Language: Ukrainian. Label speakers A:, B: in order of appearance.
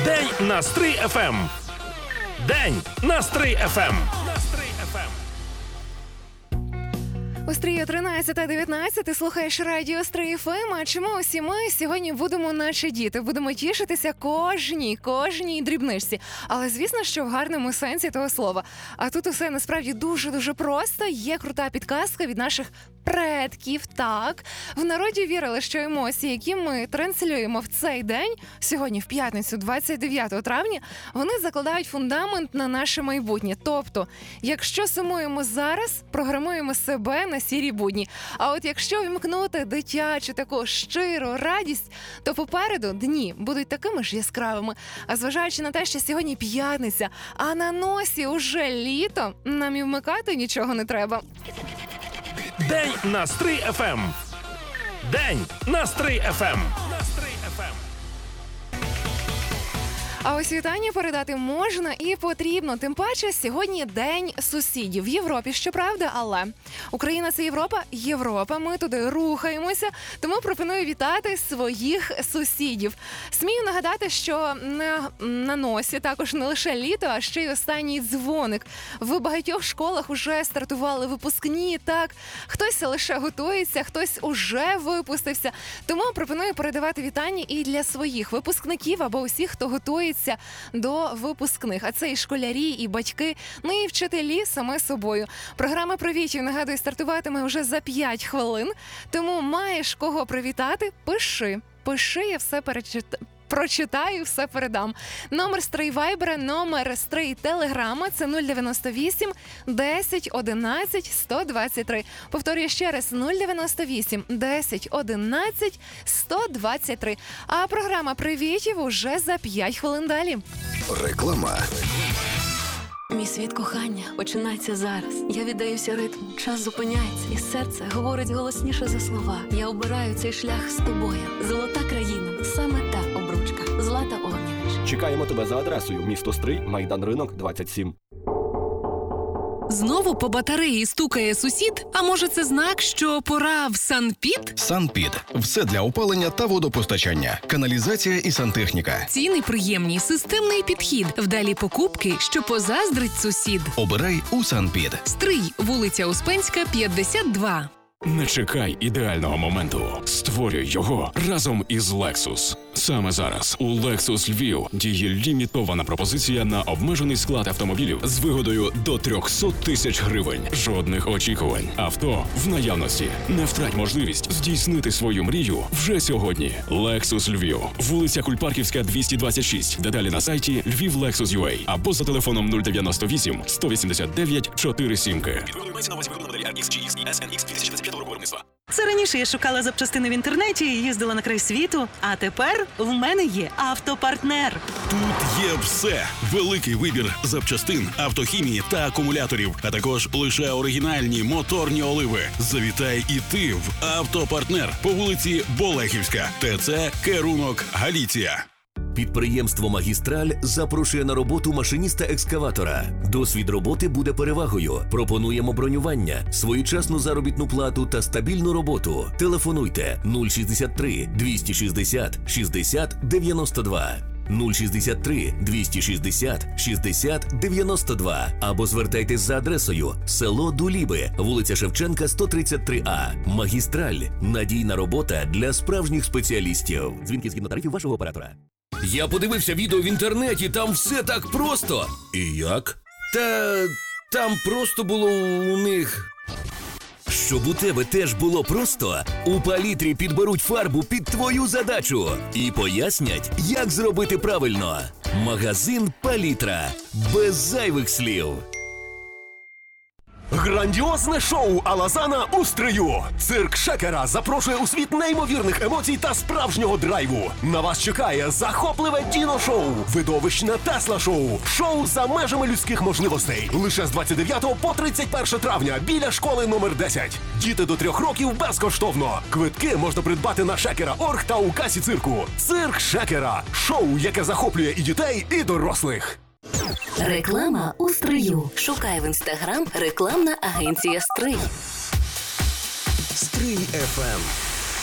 A: День на Стрий ФМ. День на Стрий ФМ.
B: У Стрію 13:19 ти слухаєш радіо Стрий ФМ. А чому усі ми сьогодні будемо наче діти? Будемо тішитися кожній дрібничці. Але звісно, що в гарному сенсі того слова. А тут усе насправді дуже-дуже просто. Є крута підказка від наших предків. Так, в народі вірили, що емоції, які ми транслюємо в цей день, сьогодні в п'ятницю, 29 травня, вони закладають фундамент на наше майбутнє. Тобто, якщо сумуємо зараз, програмуємо себе на сірі будні. А от якщо вімкнути дитячу таку щиру радість, то попереду дні будуть такими ж яскравими. А зважаючи на те, що сьогодні п'ятниця, а на носі уже літо, нам і вмикати нічого не треба.
A: День на Стрий ФМ. День на Стрий ФМ.
B: А ось вітання передати можна і потрібно. Тим паче, сьогодні День сусідів. В Європі, щоправда, але Україна – це Європа. Європа, ми туди рухаємося. Тому пропоную вітати своїх сусідів. Смію нагадати, що на носі також не лише літо, а ще й останній дзвоник. В багатьох школах уже стартували випускні, так. Хтось лише готується, хтось уже випустився. Тому пропоную передавати вітання і для своїх випускників або усіх, хто готується до випускних. А це і школярі, і батьки, ну і вчителі саме собою. Програма привітів, нагадую, стартуватиме вже за 5 хвилин. Тому маєш кого привітати, пиши. Пиши, я все прочитаю, все передам. Номер Стрий Вайбера, номер Стрий Телеграма – це 098 10 11 123. Повторюю ще раз, 098 10 11 123. А програма привітів уже за 5 хвилин далі.
C: Реклама.
D: Мій світ кохання починається зараз. Я віддаюся ритму, час зупиняється, і серце говорить голосніше за слова. Я обираю цей шлях з тобою. Золота країна, саме та обручка. Злата Огнєвич.
E: Чекаємо тебе за адресою: місто Стрий, Майдан Ринок, 27.
F: Знову по батареї стукає сусід? А може це знак, що пора в Санпід?
C: Санпід. Все для опалення та водопостачання. Каналізація і сантехніка.
F: Ціни приємні, системний підхід. Вдалі покупки, що позаздрить сусід.
C: Обирай у Санпід.
F: Стрий, вулиця Успенська, 52.
G: Не чекай ідеального моменту. Створюй його разом із Lexus. Саме зараз у Lexus Львів діє лімітована пропозиція на обмежений склад автомобілів з вигодою до 300 тисяч гривень. Жодних очікувань. Авто в наявності. Не втрать можливість здійснити свою мрію вже сьогодні. Lexus Львів. Вулиця Кульпарківська, 226. Деталі на сайті LьвівLexus.ua або за телефоном 098 189 47. Підготуйся на 8 моделі RX, GX і SNX 2025 року виробництва.
H: Це раніше я шукала запчастини в інтернеті, їздила на край світу, а тепер в мене є автопартнер.
I: Тут є все. Великий вибір запчастин, автохімії та акумуляторів, а також лише оригінальні моторні оливи. Завітай і ти в автопартнер по вулиці Болехівська, ТЦ Керунок, Галіція.
J: Підприємство «Магістраль» запрошує на роботу машиніста-екскаватора. Досвід роботи буде перевагою. Пропонуємо бронювання, своєчасну заробітну плату та стабільну роботу. Телефонуйте 063 260 60 92. 063 260 60 92 або звертайтесь за адресою село Дуліби, вулиця Шевченка, 133А. «Магістраль» – надійна робота для справжніх спеціалістів. Дзвінки згідно тарифів вашого оператора.
K: Я подивився відео в інтернеті, там все так просто.
J: І як?
K: Та там просто було у них...
J: Щоб у тебе теж було просто, у Палітрі підберуть фарбу під твою задачу і пояснять, як зробити правильно. Магазин «Палітра». Без зайвих слів.
L: Грандіозне шоу Алазана у Стрию. Цирк Шекера запрошує у світ неймовірних емоцій та справжнього драйву. На вас чекає захопливе діно-шоу, видовищне Тесла-шоу, шоу за межами людських можливостей. Лише з 29 по 31 травня біля школи номер 10. Діти до 3 років безкоштовно. Квитки можна придбати на Шекера.орг та у касі цирку. Цирк Шекера. Шоу, яке захоплює і дітей, і дорослих.
D: Реклама у Стрию. Шукай в Інстаграм рекламна агенція Стрий.
C: Стрий ФМ.